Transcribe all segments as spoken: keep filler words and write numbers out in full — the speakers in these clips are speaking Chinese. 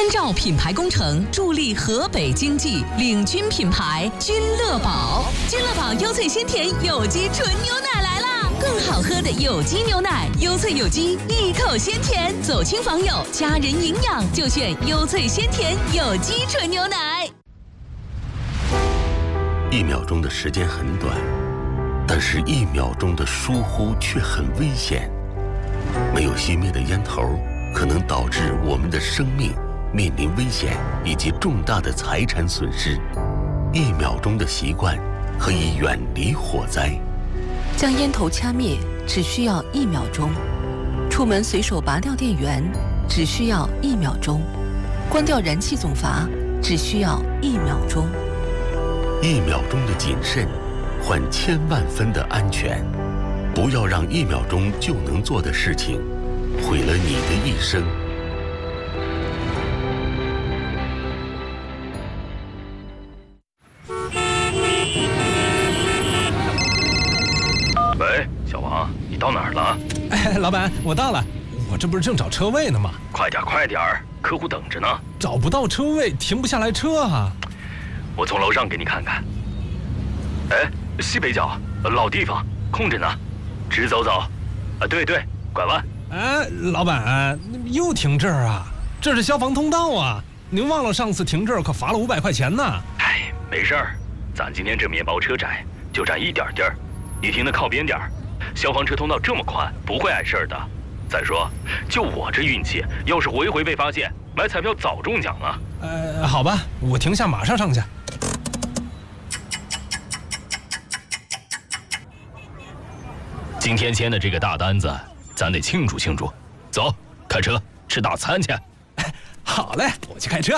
燕赵品牌工程助力河北经济，领军品牌君乐宝。君乐宝优萃鲜甜有机纯牛奶来啦！更好喝的有机牛奶，优萃有机，一口鲜甜。走亲访友，家人营养就选优萃鲜甜有机纯牛奶。 一秒钟的时间很短，但是一秒钟的疏忽却很危险。没有熄灭的烟头，可能导致我们的生命面临危险以及重大的财产损失。一秒钟的习惯可以远离火灾。 将烟头掐灭只需要一秒钟，出门随手拔掉电源只需要一秒钟，关掉燃气总阀只需要一秒钟。 一秒钟的谨慎，换千万分的安全。不要让一秒钟就能做的事情毁了你的一生。 喂，小王，你到哪儿了？ 哎，老板，我到了，我这不是正找车位呢吗？ 快点，快点，客户等着呢。 找不到车位，停不下来车啊。 我从楼上给你看看。哎，西北角，老地方，空着呢，直走走。啊，对对，拐弯。 哎，老板，又停这儿啊？这是消防通道啊！您忘了上次停这儿可罚了五百块钱呢。 哎，没事儿，咱今天这面包车窄，就占一点地儿，你停的靠边点儿。消防车通道这么宽，不会碍事儿的。再说，就我这运气，要是回回被发现，买彩票早中奖了。 呃，好吧，我停下，马上上去。 今天签的这个大单子，咱得庆祝庆祝。走，开车吃大餐去。 好嘞，我去开车。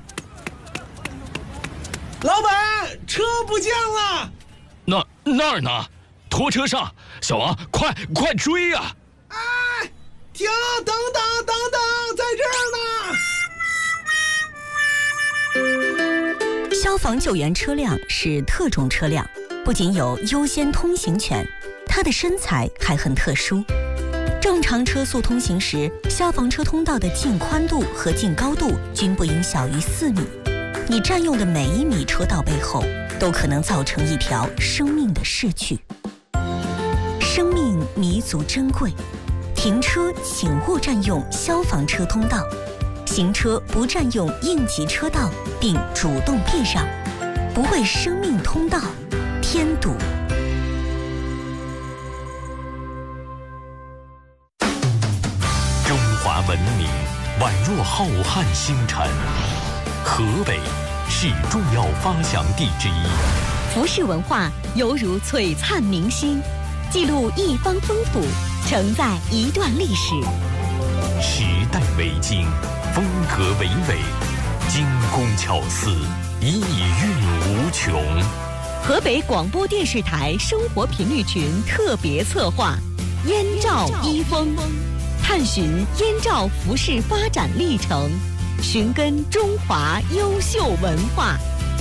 老板，车不见了。 那那儿呢？拖车上，小王，快快追呀！ 哎，停，等等等等，在这儿呢。消防救援车辆是特种车辆，不仅有优先通行权，它的身材还很特殊。正常车速通行时，消防车通道的净宽度和净高度均不应小于四米。你占用的每一米车道背后，都可能造成一条生命的逝去。生命弥足珍贵，停车请勿占用消防车通道，行车不占用应急车道，并主动避让，不为生命通道添堵。 中华文明宛若浩瀚星辰，河北是重要发祥地之一。 服饰文化犹如璀璨明星，记录一方风土，承载一段历史。 时代为经，风格娓娓，精工巧思，意蕴无穷。 河北广播电视台生活频率群特别策划《燕赵一风》，探寻燕赵服饰发展历程，寻根中华优秀文化。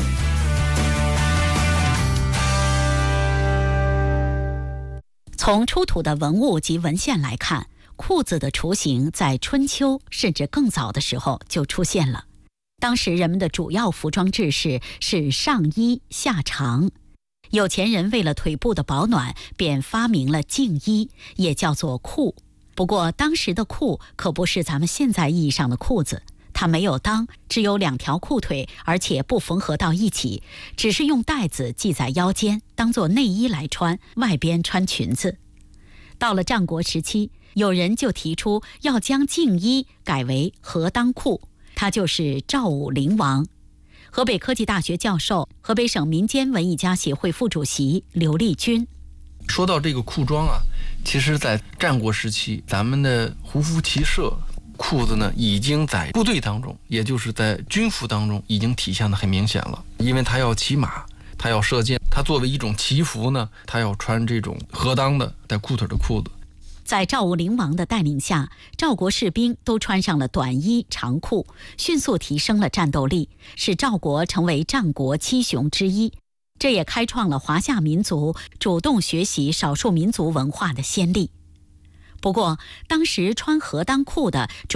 从出土的文物及文献来看，裤子的雏形在春秋甚至更早的时候就出现了。当时人们的主要服装制式是上衣下长，有钱人为了腿部的保暖，便发明了净衣，也叫做裤。不过当时的裤可不是咱们现在意义上的裤子，它没有裆，只有两条裤腿，而且不缝合到一起，只是用带子系在腰间，当作内衣来穿，外边穿裙子。到了战国时期，有人就提出要将净衣改为合裆裤，他就是赵武灵王。河北科技大学教授、河北省民间文艺家协会副主席刘立军。 说到这个裤装啊，其实在战国时期，咱们的胡服骑射裤子呢，已经在部队当中，也就是在军服当中已经体现得很明显了。因为他要骑马，他要射箭，他作为一种骑服呢，他要穿这种合裆的带裤腿的裤子。 在赵武灵王的带领下，赵国士兵都穿上了短衣长裤，迅速提升了战斗力，使赵国成为战国七雄之一。这也开创了华夏民族主动学习少数民族文化的先例。不过，当时穿合裆裤的主